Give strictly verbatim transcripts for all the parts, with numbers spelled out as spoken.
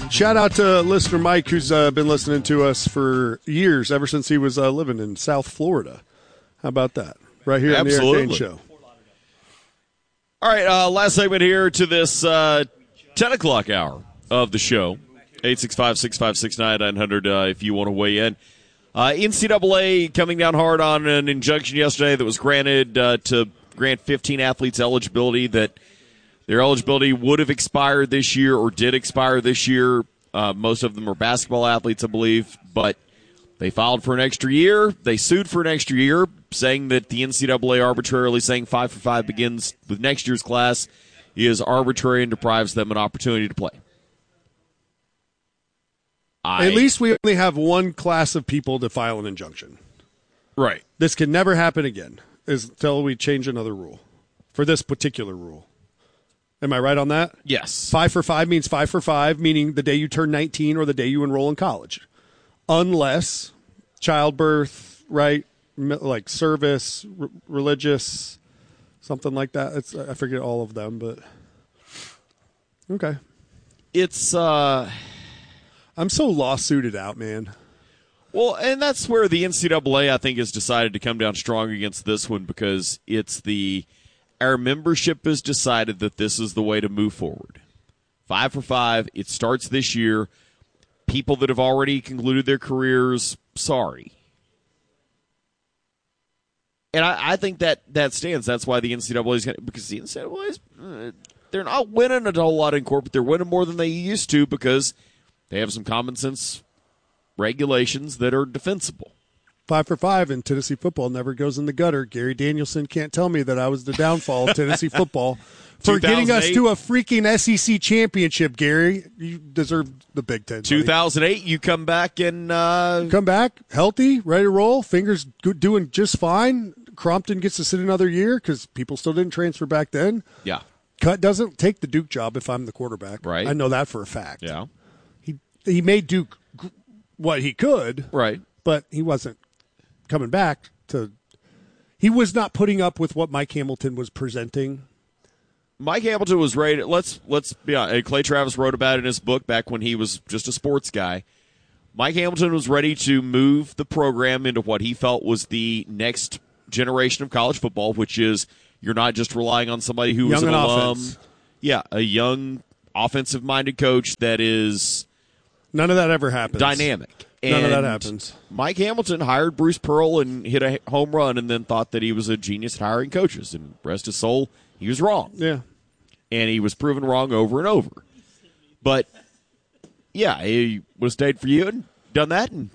Shout out to listener Mike, who's uh, been listening to us for years, ever since he was uh, living in South Florida. How about that? Right here Absolutely. on the Eric Dane Show. All right, uh, last segment here to this uh, ten o'clock hour of the show. eight six five, six five six, nine nine hundred uh, if you want to weigh in. Uh, N C double A coming down hard on an injunction yesterday that was granted uh, to grant fifteen athletes eligibility, that their eligibility would have expired this year or did expire this year. Uh, most of them are basketball athletes, I believe, but they filed for an extra year. They sued for an extra year, saying that the N C double A arbitrarily saying five for five begins with next year's class is arbitrary and deprives them an opportunity to play. I, At least we only have one class of people to file an injunction. Right. This can never happen again until we change another rule for this particular rule. Am I right on that? Yes. Five for five means five for five, meaning the day you turn nineteen or the day you enroll in college. Unless childbirth, right, like service, r- religious, something like that. It's, I forget all of them, but okay. It's, uh... I'm so lawsuited out, man. Well, and that's where the N C double A, I think, has decided to come down strong against this one, because it's the our membership has decided that this is the way to move forward. Five for five. It starts this year. People that have already concluded their careers, sorry. And I, I think that that stands. That's why the N C double A is going to, because the N C double A is, uh, they're not winning a whole lot in court, but they're winning more than they used to because they have some common sense regulations that are defensible. Five for five, and Tennessee football never goes in the gutter. Gary Danielson can't tell me that I was the downfall of Tennessee football for getting us to a freaking S E C championship, Gary. You deserve the Big Ten. two thousand eight, you come back and... Uh, come back, healthy, ready to roll, fingers good, doing just fine. Crompton gets to sit another year because people still didn't transfer back then. Yeah. Cut doesn't take the Duke job if I'm the quarterback. Right. I know that for a fact. Yeah. He he made Duke what he could. Right. But he wasn't coming back to – he was not putting up with what Mike Hamilton was presenting. Mike Hamilton was ready to, let's, let's be honest. Clay Travis wrote about it in his book back when he was just a sports guy. Mike Hamilton was ready to move the program into what he felt was the next generation of college football, which is you're not just relying on somebody who young is an alum. Offense. Yeah, a young offensive-minded coach that is – None of that ever happens. Dynamic. None and of that happens. Mike Hamilton hired Bruce Pearl and hit a home run and then thought that he was a genius at hiring coaches. And rest his soul, he was wrong. Yeah. And he was proven wrong over and over. But, yeah, he would have stayed for you and done that and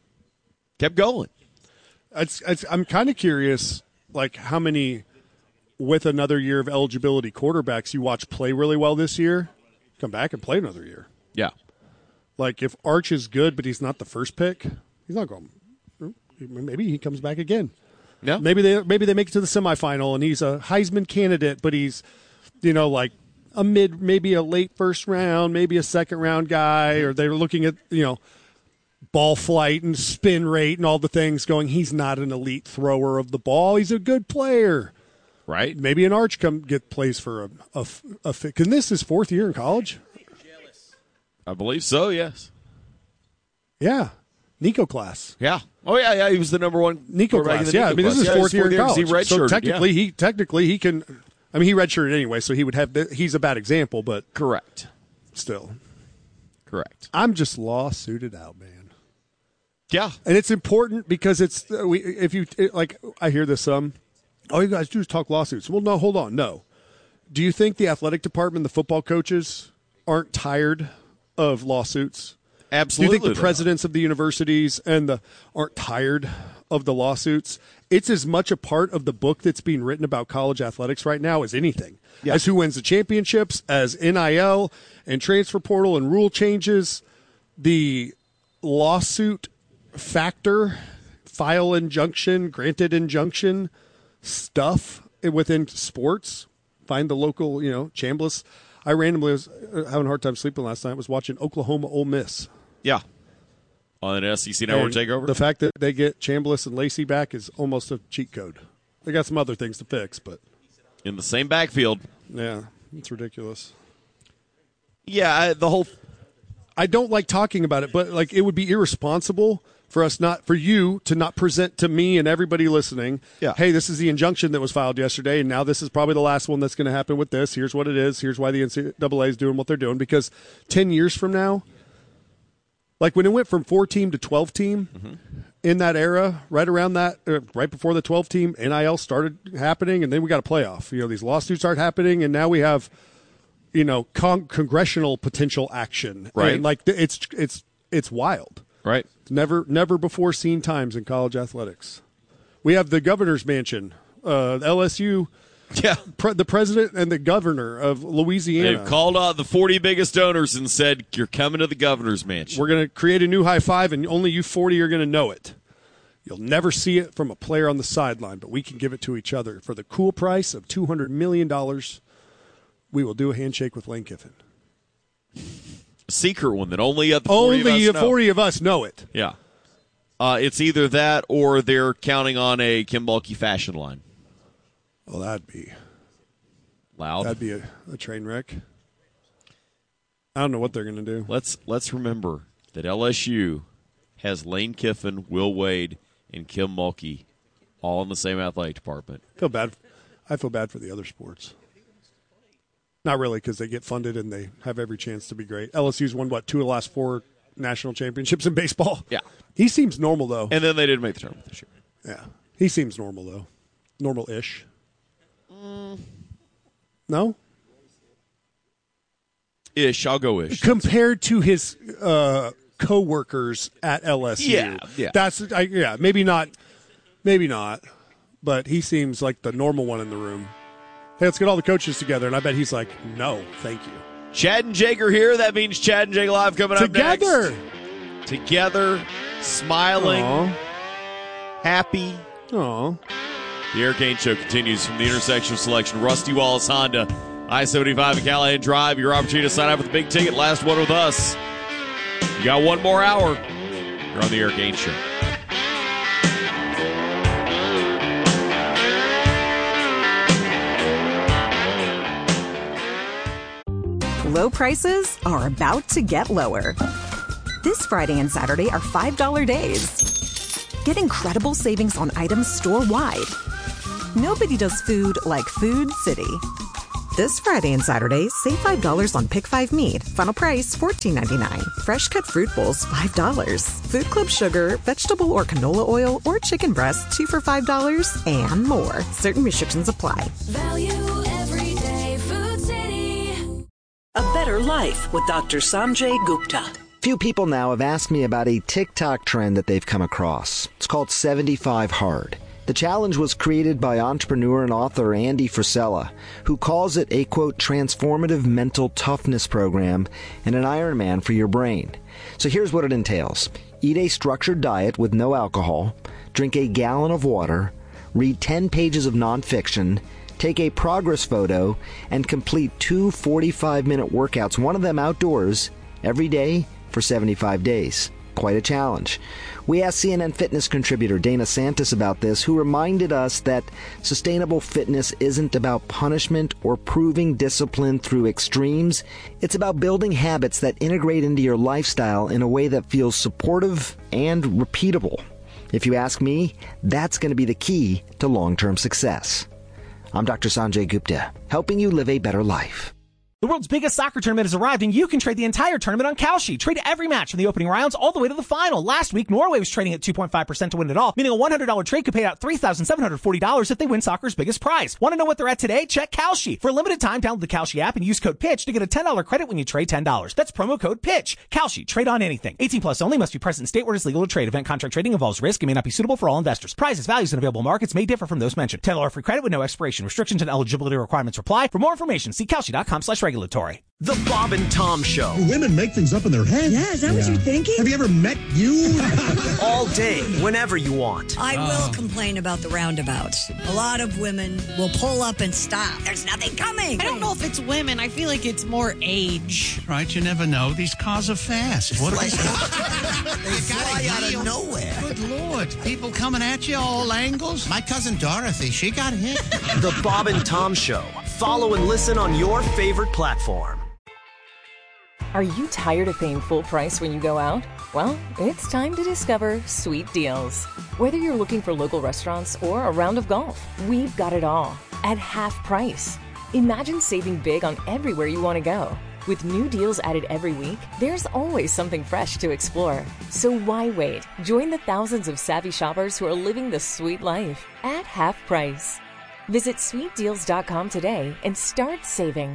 kept going. It's, it's, I'm kind of curious, like, how many, with another year of eligibility quarterbacks you watch play really well this year, come back and play another year. Yeah. Like, if Arch is good, but he's not the first pick, he's not going. Maybe he comes back again. Yeah. Maybe they maybe they make it to the semifinal, and he's a Heisman candidate, but he's, you know, like a mid, maybe a late first round, maybe a second round guy, or they're looking at, you know, ball flight and spin rate and all the things going, he's not an elite thrower of the ball. He's a good player. Right. Maybe an Arch come get plays for a, a, a, can this his fourth year in college? I believe so, yes. Yeah. Nico class. Yeah. Oh, yeah, yeah. He was the number one. Nico class. Yeah, Nico I mean, this class. is yeah, fourth year in college. He redshirted, so technically, yeah. he technically he can. I mean, he redshirted anyway, so he would have. He's a bad example, but correct. Still, correct. I'm just lawsuited out, man. Yeah, and it's important because it's we. If you like, I hear this some. All you guys do is talk lawsuits. Well, no, hold on, no. Do you think the athletic department, the football coaches, aren't tired of lawsuits? Absolutely. Do you think the presidents of the universities and the aren't tired of the lawsuits? It's as much a part of the book that's being written about college athletics right now as anything. Yeah. As who wins the championships, as N I L and transfer portal and rule changes, the lawsuit factor, file injunction, granted injunction stuff within sports. Find the local, you know, Chambliss. I randomly was having a hard time sleeping last night. I was watching Oklahoma Ole Miss. Yeah. On an S E C Network and takeover? The fact that they get Chambliss and Lacey back is almost a cheat code. They got some other things to fix, but. In the same backfield. Yeah, it's ridiculous. Yeah, the whole. I don't like talking about it, but like it would be irresponsible for us not, for you to not present to me and everybody listening, yeah. hey, this is the injunction that was filed yesterday, and now this is probably the last one that's going to happen with this. Here's what it is. Here's why the N C double A is doing what they're doing. Because ten years from now, like when it went from four-team to twelve-team, mm-hmm. in that era, right around that, uh, right before the twelve-team, N I L started happening, and then we got a playoff. You know, these lawsuits start happening, and now we have, you know, con- congressional potential action. Right. And like it's it's it's wild. Right. Never, never before seen times in college athletics. We have the governor's mansion, uh, L S U. Yeah, pre- the president and the governor of Louisiana. They've called out the forty biggest donors and said, "You're coming to the governor's mansion. We're going to create a new high five, and only you forty are going to know it. You'll never see it from a player on the sideline, but we can give it to each other for the cool price of two hundred million dollars. We will do a handshake with Lane Kiffin." A secret one that only uh, the forty only of us know. forty of us know it. Yeah. Uh, it's either that or they're counting on a Kim Mulkey fashion line. Well, that'd be loud. That'd be a, a train wreck. I don't know what they're going to do. Let's let's remember that L S U has Lane Kiffin, Will Wade, and Kim Mulkey all in the same athletic department. I feel bad. I feel bad for the other sports. Not really, because they get funded and they have every chance to be great. L S U's won, what, two of the last four national championships in baseball? Yeah. He seems normal, though. And then they didn't make the tournament this year. Yeah. He seems normal, though. Normal-ish. Mm. No? Ish. I'll go ish. Compared to his uh, co-workers at L S U. Yeah, yeah. That's, I, yeah, maybe not. Maybe not. But he seems like the normal one in the room. Hey, let's get all the coaches together, and I bet he's like, no, thank you. Chad and Jake are here. That means Chad and Jake Live coming Together. up next. Together. Smiling. Aww. Happy. Aww. The Eric Kane Show continues from the intersection of selection. Rusty Wallace Honda, I seventy-five and Callahan Drive. Your opportunity to sign up for the big ticket. Last one with us. You got one more hour. You're on the Eric Kane Show. Low prices are about to get lower. This Friday and Saturday are five dollar days. Get incredible savings on items store-wide. Nobody does food like Food City. This Friday and Saturday, save five dollars on Pick five meat. Final price fourteen ninety-nine. Fresh cut fruit bowls, five dollars. Food Club sugar, vegetable or canola oil, or chicken breast, two for five dollars, and more. Certain restrictions apply. Value every day. Food City. A Better Life with Doctor Sanjay Gupta. Few people now have asked me about a TikTok trend that they've come across. It's called seventy-five hard. The challenge was created by entrepreneur and author Andy Frisella, who calls it a, quote, transformative mental toughness program and an Ironman for your brain. So here's what it entails. Eat a structured diet with no alcohol, drink a gallon of water, read ten pages of nonfiction, take a progress photo, and complete two forty-five minute workouts, one of them outdoors, every day for seventy-five days. Quite a challenge. We asked C N N Fitness contributor Dana Santis about this, who reminded us that sustainable fitness isn't about punishment or proving discipline through extremes. It's about building habits that integrate into your lifestyle in a way that feels supportive and repeatable. If you ask me, that's going to be the key to long-term success. I'm Doctor Sanjay Gupta, helping you live a better life. The world's biggest soccer tournament has arrived, and you can trade the entire tournament on Kalshi. Trade every match from the opening rounds all the way to the final. Last week, Norway was trading at two point five percent to win it all, meaning a one hundred dollars trade could pay out three thousand seven hundred forty dollars if they win soccer's biggest prize. Want to know what they're at today? Check Kalshi. For a limited time, download the Kalshi app and use code PITCH to get a ten dollars credit when you trade ten dollars. That's promo code PITCH. Kalshi. Trade on anything. eighteen plus only. Must be present in state where it is legal to trade. Event contract trading involves risk and may not be suitable for all investors. Prizes, values, and available markets may differ from those mentioned. ten dollars free credit with no expiration. Restrictions and eligibility requirements apply. For more information, see Kalshi.com slash regulatory. The Bob and Tom Show. Women make things up in their head. Yeah, is that yeah. what you're thinking? Have you ever met you? All day, whenever you want. I oh. will complain about the roundabouts. A lot of women will pull up and stop. There's nothing coming. I don't know if it's women. I feel like it's more age. Right, you never know. These cars are fast. What are they They fly out of nowhere. Good Lord. People coming at you all angles. My cousin Dorothy, she got hit. The Bob and Tom Show. Follow and listen on your favorite platform. Are you tired of paying full price when you go out? Well, it's time to discover Sweet Deals. Whether you're looking for local restaurants or a round of golf, we've got it all at half price. Imagine saving big on everywhere you want to go. With new deals added every week, there's always something fresh to explore. So why wait? Join the thousands of savvy shoppers who are living the sweet life at half price. Visit sweet deals dot com today and start saving.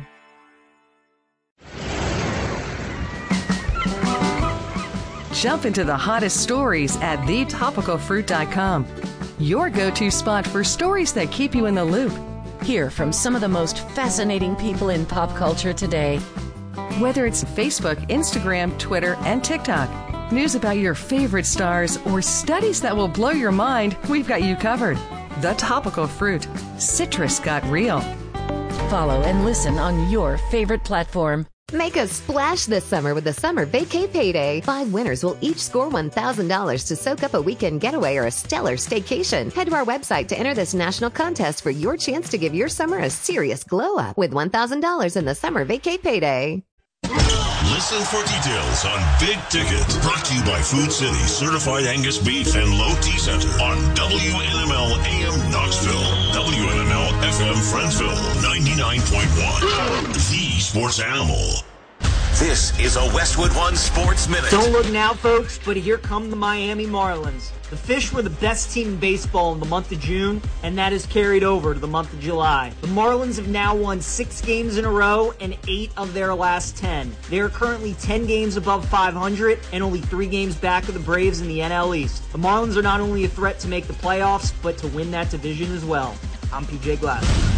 Jump into the hottest stories at the topical fruit dot com. Your go-to spot for stories that keep you in the loop. Hear from some of the most fascinating people in pop culture today. Whether it's Facebook, Instagram, Twitter, and TikTok, news about your favorite stars, or studies that will blow your mind, we've got you covered. The Topical Fruit. Citrus got real. Follow and listen on your favorite platform. Make a splash this summer with the Summer Vacay Payday. Five winners will each score one thousand dollars to soak up a weekend getaway or a stellar staycation. Head to our website to enter this national contest for your chance to give your summer a serious glow up with one thousand dollars in the Summer Vacay Payday. Listen for details on Big Ticket. Brought to you by Food City, Certified Angus Beef and Low T Center on W N M L A M Knoxville, W N M L F M Friendsville, ninety-nine point one. The Sports Animal. This is a Westwood One Sports Minute. Don't look now, folks, but here come the Miami Marlins. The Fish were the best team in baseball in the month of June, and that has carried over to the month of July. The Marlins have now won six games in a row and eight of their last ten. They are currently ten games above five hundred and only three games back of the Braves in the N L East. The Marlins are not only a threat to make the playoffs, but to win that division as well. I'm P J Glasser.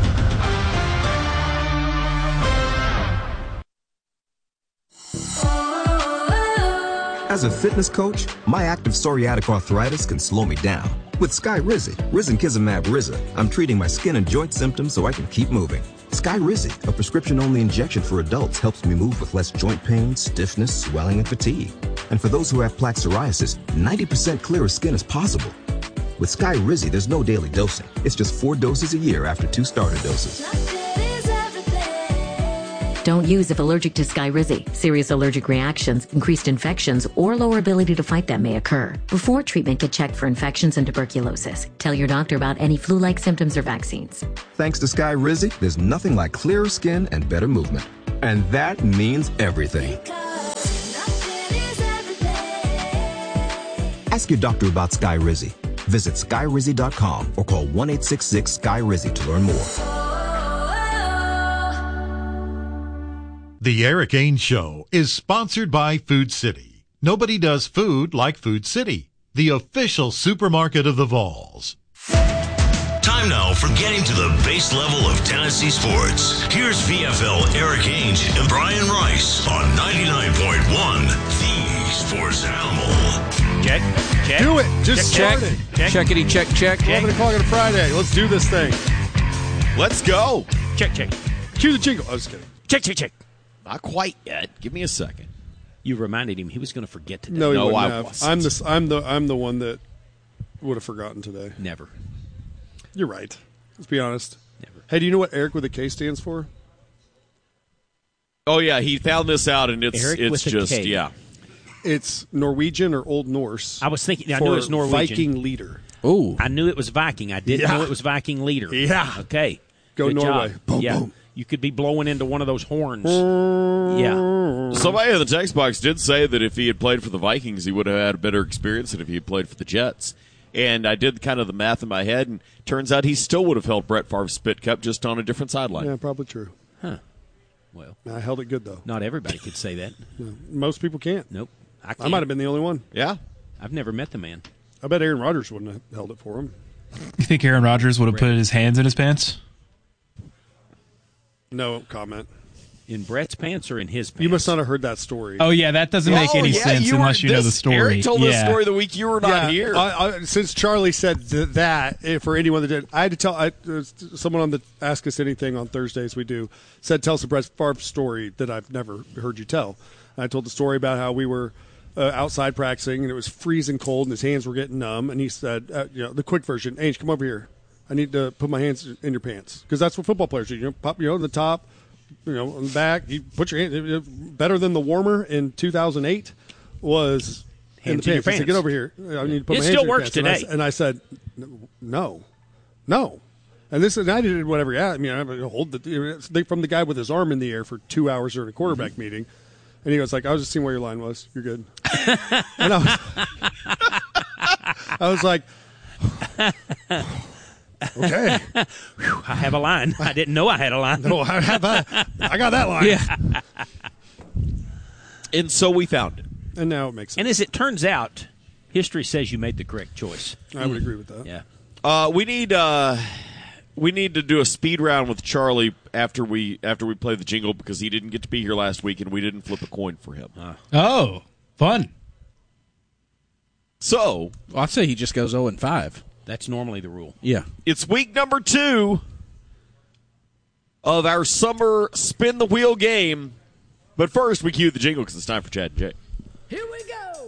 As a fitness coach, my active psoriatic arthritis can slow me down. With Skyrizi, Risankizumab Riza, I'm treating my skin and joint symptoms so I can keep moving. Skyrizi, a prescription-only injection for adults, helps me move with less joint pain, stiffness, swelling, and fatigue. And for those who have plaque psoriasis, ninety percent clearer skin is possible. With Skyrizi, there's no daily dosing. It's just four doses a year after two starter doses. Don't use if allergic to Skyrizi. Serious allergic reactions, increased infections, or lower ability to fight them may occur. Before treatment, get checked for infections and tuberculosis. Tell your doctor about any flu-like symptoms or vaccines. Thanks to Skyrizi, there's nothing like clearer skin and better movement. And that means everything. Ask your doctor about Skyrizi. Visit skyrizi dot com or call one eight six six Sky Rizzi to learn more. The Eric Ainge Show is sponsored by Food City. Nobody does food like Food City, the official supermarket of the Vols. Time now for getting to the base level of Tennessee sports. Here's V F L Eric Ainge and Brian Rice on ninety-nine point one, the Sports Animal. Check, check. Do it. Just check, start check. it. Check. Checkity, check, check. eleven o'clock on a Friday. Let's do this thing. Let's go. Check, check. Cue the jingle. I was kidding. Check, check, check. Not quite yet. Give me a second. You reminded him he was going to forget today. No, he No, wouldn't I have. wasn't. I'm the I'm the I'm the one that would have forgotten today. Never. You're right. Let's be honest. Never. Hey, do you know what Eric with a K stands for? Oh yeah, he found this out, and it's Eric it's with a just K. yeah. It's Norwegian or Old Norse. I was thinking. I for knew it was Norwegian. Viking leader. Ooh. I knew it was Viking. I didn't Yeah. know it was Viking leader. Yeah. Okay. Go Good Norway. job. Boom, yeah. boom. You could be blowing into one of those horns. Yeah. Somebody in the text box did say that if he had played for the Vikings, he would have had a better experience than if he had played for the Jets. And I did kind of the math in my head, and turns out he still would have held Brett Favre's spit cup, just on a different sideline. Yeah, probably true. Huh. Well, I held it good though. not everybody could say that. Yeah, most people can't. Nope. I, I can't. might have been the only one. Yeah. I've never met the man. I bet Aaron Rodgers wouldn't have held it for him. You think Aaron Rodgers would have put his hands in his pants? No comment. In Brett's pants or in his pants? You must not have heard that story. Oh, yeah, that doesn't make Oh, any yeah, sense you unless were, you know this, the story. Eric told yeah. this story the week you were not yeah, here. I, I, since Charlie said th- that, eh, for anyone that did, I had to tell I, uh, someone on the Ask Us Anything on Thursdays we do said tell us a Brett Favre story that I've never heard you tell. And I told the story about how we were uh, outside practicing and it was freezing cold and his hands were getting numb and he said, uh, you know, the quick version, Ainge, come over here. I need to put my hands in your pants because that's what football players do. You know, pop, you know, in the top. you know, on the back. You put your hand, better than the warmer in two thousand eight was in the Hands in your pants. He said, pants. get over here. I need to put It my hands still in your works pants. And I- today. And I, said, no, no. And this and I did whatever. Yeah, I mean, I hold the they, from the guy with his arm in the air for two hours during a quarterback Mm-hmm. meeting, and he goes like, "I was just seeing where your line was. You're good." And I was, I was like, "Okay, Whew, I have a line. I didn't know I had a line. no, I have a, I got that line." Yeah. And so we found it. And now it makes sense. And as it turns out, history says you made the correct choice. I would agree with that. Yeah. Uh, we need uh, we need to do a speed round with Charlie after we after we play the jingle because he didn't get to be here last week and we didn't flip a coin for him. Oh, fun. So Well, I'd say he just goes oh and five. That's normally the rule. Yeah. it's week number two of our summer spin the wheel game. But first, we cue the jingle because it's time for Chad and Jay. Here we go.